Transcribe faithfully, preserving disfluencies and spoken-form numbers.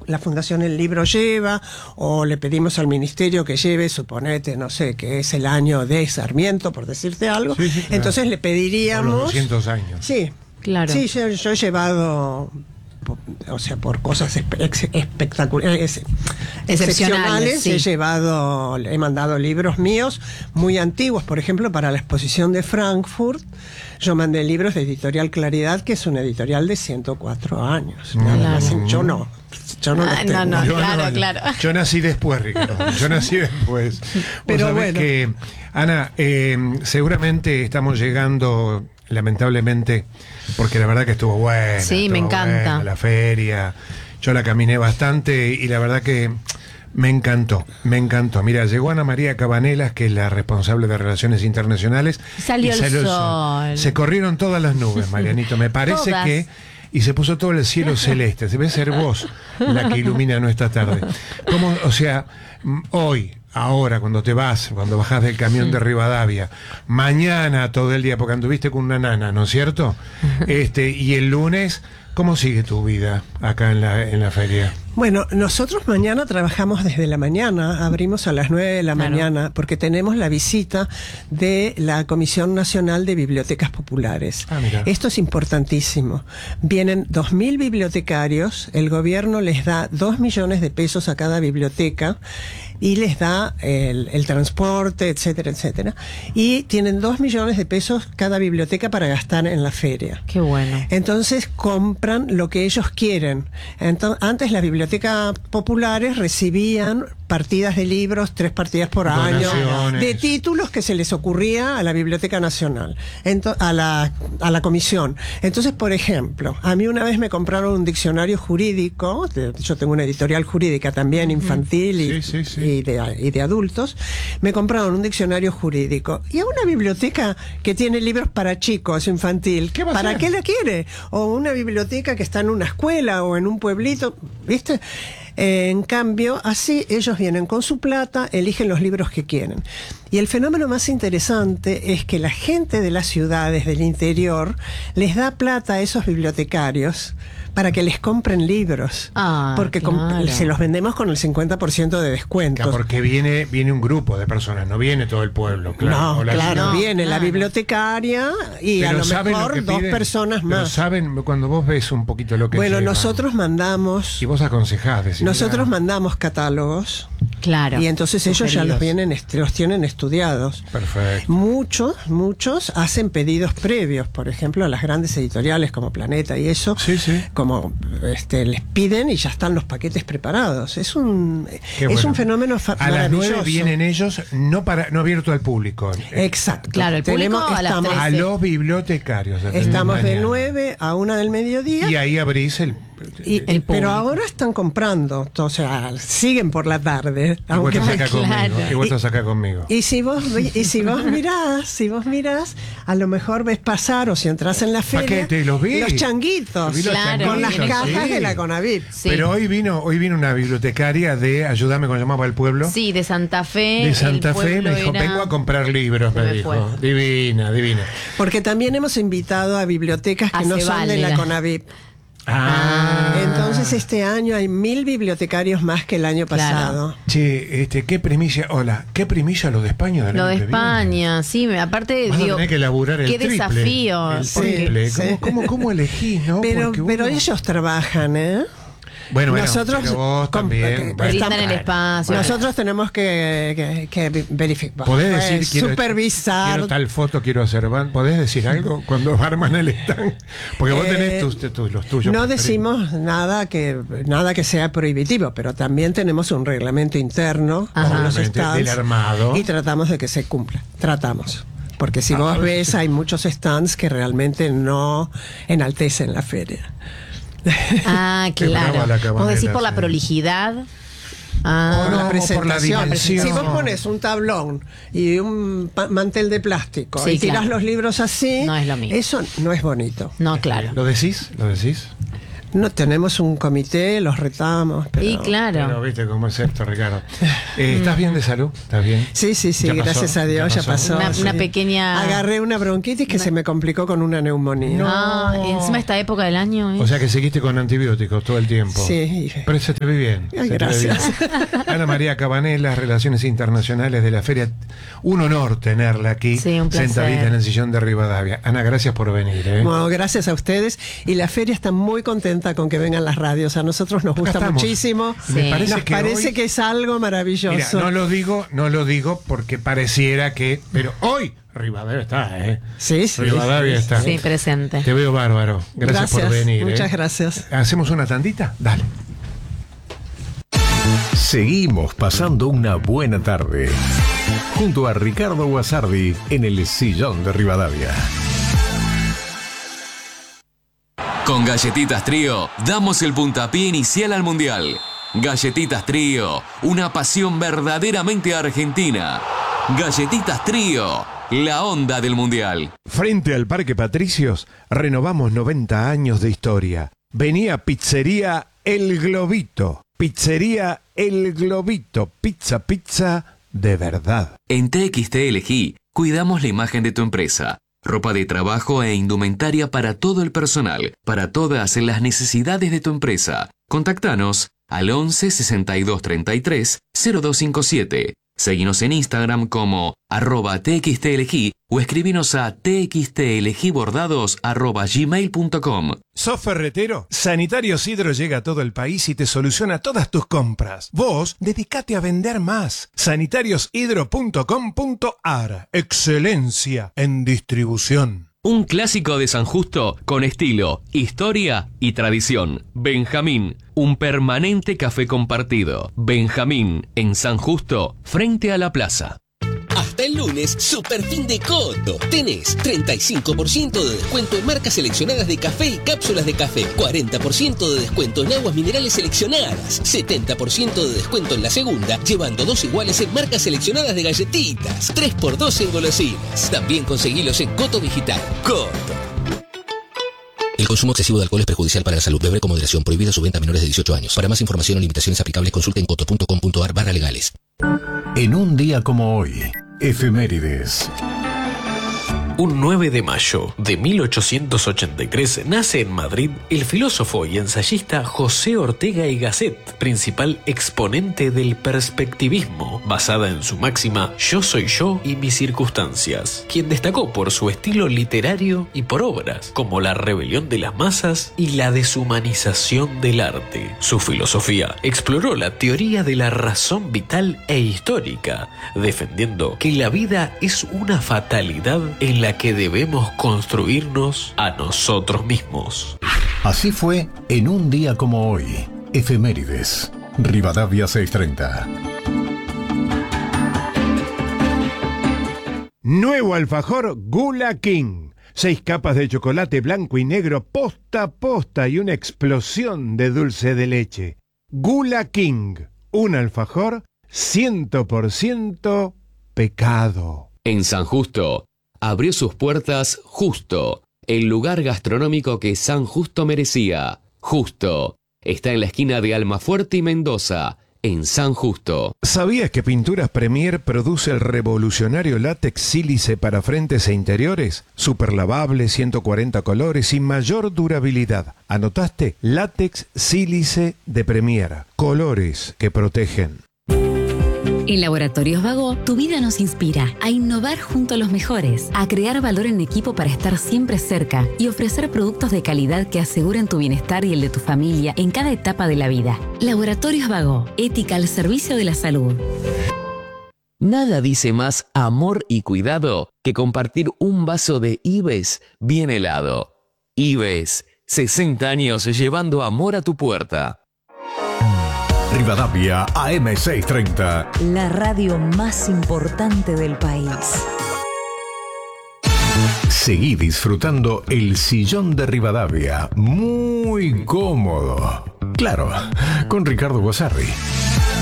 la Fundación El Libro lleva, o le pedimos al ministerio que lleve, suponete, no sé, que es el año de Sarmiento, por decirte algo, sí, sí, claro. Entonces le pediríamos... Por los doscientos años. Sí, claro. Sí, yo, yo he llevado... o sea, por cosas espe espectaculares, excepcionales, sí. He llevado, he mandado libros míos muy antiguos, por ejemplo, para la exposición de Frankfurt, yo mandé libros de Editorial Claridad, que es una editorial de ciento cuatro años. Mm. Claro. Yo no, yo no, ah, los no, no, yo claro, no, claro. Yo nací después, Ricardo, yo nací después. Pero bueno. Que, Ana, eh, seguramente estamos llegando... lamentablemente, porque la verdad que estuvo buena. Sí, estuvo me encanta. Buena, la feria, yo la caminé bastante y la verdad que me encantó, me encantó. Mira, llegó Ana María Cabanelas, que es la responsable de Relaciones Internacionales. Salió, y salió el, el sol. sol. Se corrieron todas las nubes, Marianito, me parece Todas. que... Y se puso todo el cielo celeste. Debe ser vos la que ilumina nuestra tarde. ¿Cómo, o sea, hoy... ahora, cuando te vas, cuando bajás del camión de Rivadavia, mañana todo el día, porque anduviste con una nana, ¿no es cierto? Este, y el lunes, ¿cómo sigue tu vida acá en la, en la feria? Bueno, nosotros mañana trabajamos desde la mañana, abrimos a las nueve de la claro. mañana, porque tenemos la visita de la Comisión Nacional de Bibliotecas Populares. Ah, mira. Esto es importantísimo. Vienen dos mil bibliotecarios, el gobierno les da dos millones de pesos a cada biblioteca, y les da el, el transporte, etcétera, etcétera. Y tienen dos millones de pesos cada biblioteca para gastar en la feria. Qué bueno. Entonces compran lo que ellos quieren. Entonces, antes las bibliotecas populares recibían partidas de libros, tres partidas por año, de títulos que se les ocurría a la Biblioteca Nacional, ento a, la, a la comisión. Entonces, por ejemplo, a mí una vez me compraron un diccionario jurídico, de, yo tengo una editorial jurídica también, infantil y, sí, sí, sí. y, de, y de adultos, me compraron un diccionario jurídico. Y a una biblioteca que tiene libros para chicos, infantil, ¿Qué va a ¿para hacer? qué la quiere? O una biblioteca que está en una escuela o en un pueblito, ¿viste? Eh, en cambio, así ellos vienen con su plata, eligen los libros que quieren. Y el fenómeno más interesante es que la gente de las ciudades del interior les da plata a esos bibliotecarios para que les compren libros. Ah, porque claro. se los vendemos con el cincuenta por ciento de descuento. Claro, porque viene, viene un grupo de personas, no viene todo el pueblo. Claro, no, o la claro, ciudad. viene claro. la bibliotecaria y Pero a lo ¿saben mejor que dos piden? personas Pero más. saben, cuando vos ves un poquito lo que Bueno, llevan, nosotros mandamos... y vos aconsejás, decís, Nosotros mira, mandamos catálogos. Claro. Y entonces ellos ya Sugeridos. los, vienen, los tienen estudiados. Perfecto. Muchos, muchos hacen pedidos previos, por ejemplo, a las grandes editoriales como Planeta y eso, Sí, sí. como este, les piden y ya están los paquetes preparados. Es un, Qué es bueno. un fenómeno fa- A las maravilloso. nueve vienen ellos, no para no abierto al público. Exacto. Claro, el público Tenemos- a las estamos, tres. A los bibliotecarios. estamos de mañana. nueve a una del mediodía. Y ahí abrís el... Y- el público. pero ahora están comprando, o sea, siguen por la tarde. Y vos aunque estás acá Claro. conmigo. Y vos estás acá conmigo. Y si vos y si vos mirás, si vos mirás, a lo mejor ves pasar o si entras en la feria, Paquete, los vi. los changuitos, Vi los Claro, con las changuitos, cajas sí. de la Conavip. Sí. Pero hoy vino, hoy vino una bibliotecaria de Ayúdame con llamaba al pueblo. Sí, de Santa Fe. De Santa el Fe, pueblo me dijo, era- vengo a comprar libros, Se me me dijo. fue. Divina, divina. Porque también hemos invitado a bibliotecas que A no son de la Cebálera. Conavip. Ah. Entonces este año hay mil bibliotecarios más que el año Claro. pasado. Che, este, qué primicia, hola, qué primicia lo de España. del Lo año de que viene. España, sí, me- aparte Vas a digo, tener que laburar el qué triple. desafío. El Sí, triple. sí. ¿Cómo, cómo, cómo elegís, no? Pero, Porque pero uno- ellos trabajan, ¿eh? Bueno, bueno, nosotros pero vos com- también. eh, bueno. brindan estamos- el espacio. Nosotros tenemos que, que, que verificar, ¿Podés decir, eh, quiero, supervisar. quiero tal foto, quiero hacer van? ¿Podés decir algo cuando arman el stand? Porque vos Eh, tenés tus, tus- los tuyos. No preferidos. decimos nada que nada que sea prohibitivo, pero también tenemos un reglamento interno Ajá. con los Obviamente, stands del armado. y tratamos de que se cumpla. Tratamos. Porque si Ah, vos a ver, ves, sí. hay muchos stands que realmente no enaltecen la feria. Ah, Qué brava claro. la Vos Cabanela, decís por la sí. prolijidad. Ah, Por no, la o presentación. por la dimensión. Si vos pones un tablón y un pa- mantel de plástico Sí, y tirás claro. los libros así, No es lo mismo. eso no es bonito. no, claro. ¿Lo decís? ¿Lo decís? No tenemos un comité, los retamos. Pero... Y claro. Pero viste cómo es esto, Ricardo. Eh, ¿Estás bien de salud? ¿Estás bien? Sí, sí, sí, ¿Ya pasó? gracias a Dios, ¿Ya ya pasó? pasó. Una, sí. una pequeña. Agarré una bronquitis que se me complicó con una neumonía. Ah, y encima esta época del año. ¿eh? O sea que seguiste con antibióticos todo el tiempo. Sí. Pero se te ve bien. Ay, se te ve gracias. bien. Ana María Cabanela, Relaciones Internacionales de la Feria. Un honor tenerla aquí, Sí, un placer. sentadita en el sillón de Rivadavia. Ana, gracias por venir. ¿eh? Bueno, gracias a ustedes. Y la feria está muy contenta con que vengan las radios. A nosotros nos gusta estamos. muchísimo. Sí. Me parece Nos que parece hoy- que es algo maravilloso. Mira, no lo digo, no lo digo porque pareciera que. Pero hoy Rivadavia está, ¿eh? Sí, sí. Rivadavia está. Sí, presente. Te veo bárbaro. Gracias, por venir. Muchas ¿eh? gracias. ¿Hacemos una tandita? Dale. Seguimos pasando una buena tarde junto a Ricardo Guasardi en el sillón de Rivadavia. Con Galletitas Trío, damos el puntapié inicial al Mundial. Galletitas Trío, una pasión verdaderamente argentina. Galletitas Trío, la onda del Mundial. Frente al Parque Patricios, renovamos noventa años de historia. Venía Pizzería El Globito. Pizzería El Globito. Pizza, pizza de verdad. En T X T Elegí, cuidamos la imagen de tu empresa. Ropa de trabajo e indumentaria para todo el personal, para todas las necesidades de tu empresa. Contactanos al once sesenta y dos treinta y tres cero dos cincuenta y siete. Seguinos en Instagram como arroba txtelegí o escribinos a txtelegibordados arroba gmail punto com. ¿Sos ferretero? Sanitarios Hidro llega a todo el país y te soluciona todas tus compras. Vos, dedicate a vender más. sanitarios hidro punto com punto ar. Excelencia en distribución. Un clásico de San Justo con estilo, historia y tradición. Benjamín, un permanente café compartido. Benjamín, en San Justo, frente a la plaza. Hasta el lunes, super fin de Coto. Tenés treinta y cinco por ciento de descuento en marcas seleccionadas de café y cápsulas de café, cuarenta por ciento de descuento en aguas minerales seleccionadas, setenta por ciento de descuento en la segunda, llevando dos iguales en marcas seleccionadas de galletitas, tres por dos en golosinas. También conseguilos en Coto Digital. Coto. El consumo excesivo de alcohol es perjudicial para la salud. Beber con moderación. Prohibida su venta a menores de dieciocho años. Para más información o limitaciones aplicables, consulte en coto punto com punto ar barra legales. En un día como hoy, efemérides. Un nueve de mayo de mil ochocientos ochenta y tres nace en Madrid el filósofo y ensayista José Ortega y Gasset, principal exponente del perspectivismo, basada en su máxima "Yo soy yo y mis circunstancias", quien destacó por su estilo literario y por obras como La rebelión de las masas y La deshumanización del arte. Su filosofía exploró la teoría de la razón vital e histórica, defendiendo que la vida es una fatalidad en la que debemos construirnos a nosotros mismos. Así fue en un día como hoy, efemérides. Rivadavia seiscientos treinta. Nuevo alfajor Gula King. Seis capas de chocolate blanco y negro posta a posta y una explosión de dulce de leche. Gula King. Un alfajor cien por ciento pecado. En San Justo, abrió sus puertas Justo, el lugar gastronómico que San Justo merecía. Justo, está en la esquina de Almafuerte y Mendoza, en San Justo. ¿Sabías que Pinturas Premier produce el revolucionario látex sílice para frentes e interiores? Super lavable, ciento cuarenta colores y mayor durabilidad. ¿Anotaste? Látex sílice de Premier. Colores que protegen. En Laboratorios Vago, tu vida nos inspira a innovar junto a los mejores, a crear valor en equipo para estar siempre cerca y ofrecer productos de calidad que aseguren tu bienestar y el de tu familia en cada etapa de la vida. Laboratorios Vago, ética al servicio de la salud. Nada dice más amor y cuidado que compartir un vaso de Ives bien helado. Ives, sesenta años llevando amor a tu puerta. Rivadavia A M seiscientos treinta. La radio más importante del país. Seguí disfrutando el sillón de Rivadavia. Muy cómodo. Claro, con Ricardo Guasardi.